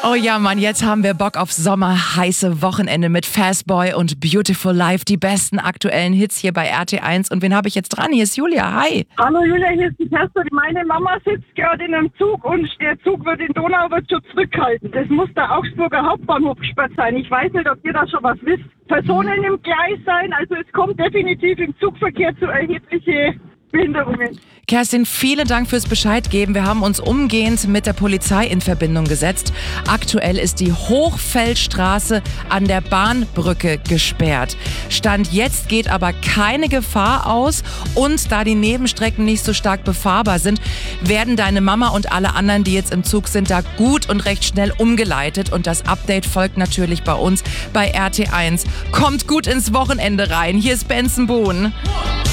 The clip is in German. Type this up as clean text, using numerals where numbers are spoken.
Oh ja, Mann, jetzt haben wir Bock auf sommerheiße Wochenende mit Fastboy und Beautiful Life, die besten aktuellen Hits hier bei RT1. Und wen habe ich jetzt dran? Hier ist Julia, hi. Hallo Julia, hier ist die Kerstin. Meine Mama sitzt gerade in einem Zug und der Zug wird in Donau schon zurückhalten. Das muss der Augsburger Hauptbahnhof gesperrt sein. Ich weiß nicht, ob ihr da schon was wisst. Personen im Gleis sein, also es kommt definitiv im Zugverkehr zu erheblichen Behinderungen. Kerstin, vielen Dank fürs Bescheid geben. Wir haben uns umgehend mit der Polizei in Verbindung gesetzt. Aktuell ist die Hochfeldstraße an der Bahnbrücke gesperrt. Stand jetzt geht aber keine Gefahr aus und da die Nebenstrecken nicht so stark befahrbar sind, werden deine Mama und alle anderen, die jetzt im Zug sind, da gut und recht schnell umgeleitet und das Update folgt natürlich bei uns bei RT1. Kommt gut ins Wochenende rein. Hier ist Benson Boone.